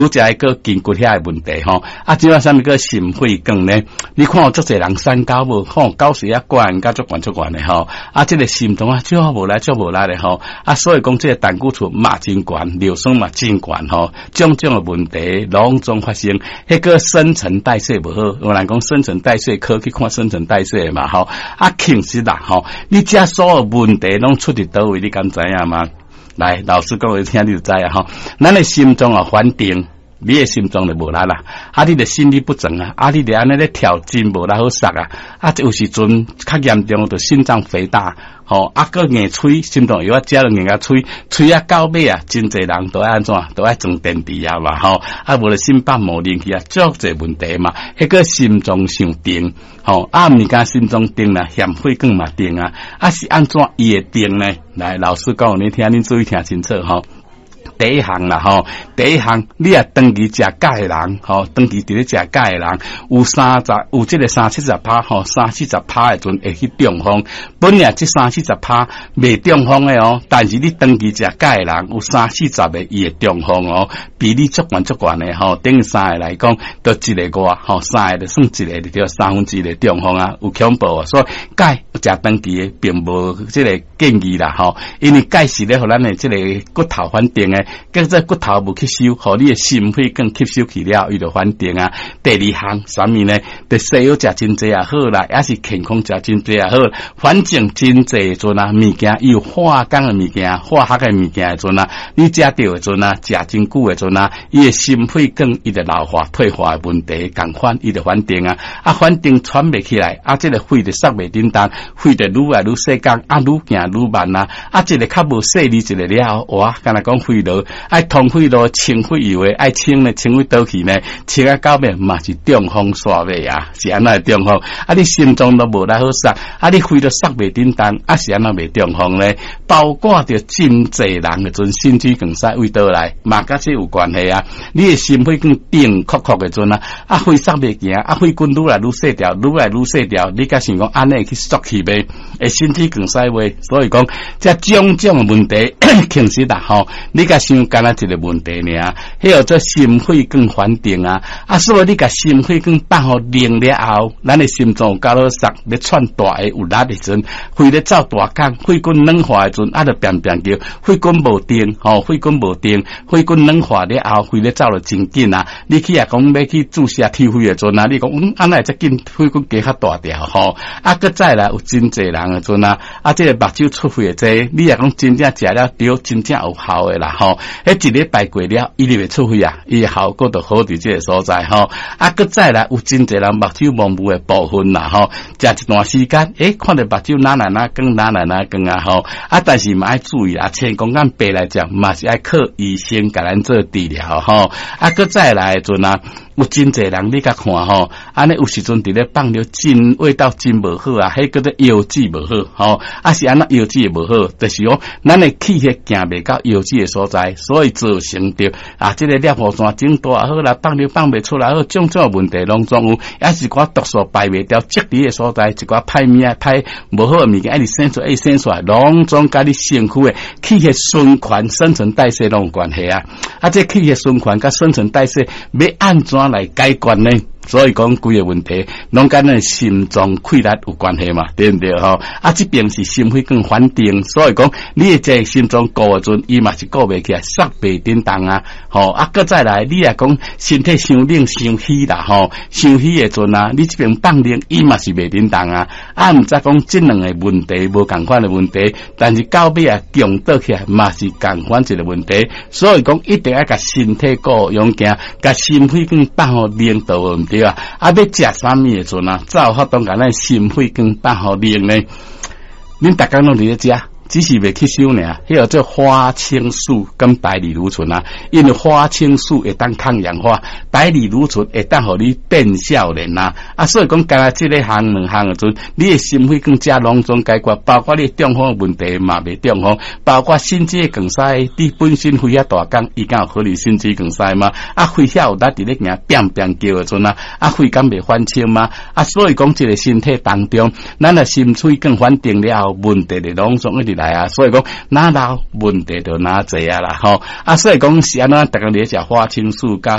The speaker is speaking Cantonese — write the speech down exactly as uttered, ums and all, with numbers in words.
拄则一个筋骨遐诶问题吼，啊，即摆啥物个心肺梗呢？你看有足侪人三高无，吼，高血压管甲足管足管诶吼，啊，即、这个心脏啊，足好无来足无来咧吼，啊，所以讲即个胆固醇嘛真悬，尿酸嘛真悬吼，种种诶问题拢总发生。迄个新陈代谢无好，有人讲新陈代谢科去看新陈代谢嘛吼，啊，其实啦吼，你遮所有问题拢出伫倒位，你敢知影吗？来，老师讲，你听你就知啊吼。咱的心脏啊反定，你的心脏就无力啦。啊，你的心律不整啊，啊，你的安尼咧跳真无力好杀啊。啊，有时阵较严重就心脏肥大，吼、哦，啊个硬吹，心脏药啊食了硬啊吹，吹啊到尾啊，真侪人都爱安怎，都爱装电池啊嘛吼，啊无了心瓣膜灵去啊，足侪问题嘛。迄个心脏伤定，吼、哦，啊毋是讲心脏定啦，嫌血管嘛定啊，啊是安怎伊会定呢？来，老师讲你听，恁注意听清楚吼。第一项啦吼，第一项你啊长期食钙诶人，吼，长期伫咧食钙诶人，有三十有即个三七十趴吼，三四十趴诶阵会去中风。本来即三四十趴未中风诶哦，但是你长期食钙诶人，有三四十个伊会中风哦，比例足悬足悬诶吼。等于三个来讲，得一个外吼，三个就算一个就叫三分之一个中风啊，有恐怖啊。所以钙食长期诶，并无即个建议啦吼，因为钙是咧互咱诶即个骨头反定诶。跟这骨头无吸收，互你的心肺更吸收去了，伊就反定啊。第二项啥物呢？得西药食真济也好啦，也是健康食真济也好，反正真济阵啊，物件有化工的物件、化学的物件的阵啊，你食到的阵啊，食真久的阵啊，伊的心肺更伊的老化、退化的问题，共款伊就反定啊，啊反定喘袂起来，啊这个肺就塞袂叮当，肺就愈来愈细工，啊愈行愈慢啊，啊这个较无细腻一个了，哇，敢若讲肺癆。爱通肺路清肺油诶，爱清呢清肺倒去呢，清啊到尾嘛是中风煞尾啊，是安那中风？啊，你心脏都无来好塞，啊，你肺都塞袂叮当，啊是安那袂中风呢？包括着真济人诶阵心肌梗塞为倒来，嘛甲这有关系啊。你诶心肺更定确确诶阵啊，啊肺塞袂行，啊肺管愈来愈细条，愈来愈细条，你甲想讲安尼去缩起呗？诶，心肌梗塞话，所以讲这种种诶问题，其实啦吼，你甲想干那一个问题呢？迄个做心肺更反定啊！啊，所以你甲心肺更放互冷了后，咱的心脏有够落塞，要喘大个有力的阵，肺咧走大工，肺管软化的阵，啊，就变变叫肺管无定，吼、哦，肺管无定，肺管软化了后，肺咧走了真紧啊！你去啊讲要去注射体肺的阵啊，你讲嗯，安尼则紧肺管加较大条吼，啊，搁再来有真济人的阵啊，啊，这个目睭出血的这，你也讲真正食了对，真正有效的啦吼。迄一礼拜过了，伊就会出血啊，伊效果就好伫这个所在吼。啊，搁再来有真侪人目睭模糊的部分啦吼，食一段时间，诶，看到目睭哪哪哪光哪哪哪光啊吼。啊，但是嘛爱注意啊，像讲咱白来讲，嘛是爱靠医生甲咱做治疗吼。啊，搁再来的阵啊。有真侪人你甲看吼，安尼有时阵伫咧放了真味道真无好啊，迄叫做药剂无好吼，啊是安那药剂无好，就是讲咱的气血行袂到药剂的所在，所以造成着啊，这个尿壶酸整大也好啦，放了放袂出来好，种种问题拢总有，也是寡毒素排袂掉积伫的所在，一寡歹物啊歹无好的物件，一直生出一生出来，拢总甲你身躯的气血循环、新陈代谢拢有关系啊，啊这气血循环甲新陈代谢要安怎来解决呢？所以讲规个问题，拢跟咱心脏溃烂有关系嘛，对不对吼？啊，这边是心肺更反定，所以讲你这个心脏顾的阵，伊嘛是顾袂起来，塞袂叮当啊，吼啊，搁再来，你也讲身体伤冷伤虚啦，吼，伤虚的阵啊，你这边放冷，伊嘛是袂叮当啊，啊，毋则讲这两个问题无共款的问题，但是到尾啊，强倒起来嘛是共款一个问题，所以讲一定要甲身体顾用行，甲心肺更放互冷度问题。对啊，啊要食啥物的阵啊，才有法当甲咱心肺更放互冷呢？恁逐工拢伫咧食。只是未吸收呢，迄个叫花青素跟白藜芦醇啊，因为花青素会当抗氧化，白藜芦醇会当互你变少年啊，啊，所以讲干这个项两项的阵，你的心肺更加隆重解决，包括你中风的问题嘛未中风，包括心肌梗塞，你本身肺遐大工，伊敢有可能心肌梗塞嘛？啊，肺遐有力伫咧行，变变叫的阵啊，啊，肺敢未反清嘛？啊，所以讲这个身体当中，咱的心肺更反定了后，问题的拢总一直来啊，所以讲哪老问题就哪济啊啦吼，啊，所以讲是安怎，大家咧食花青素加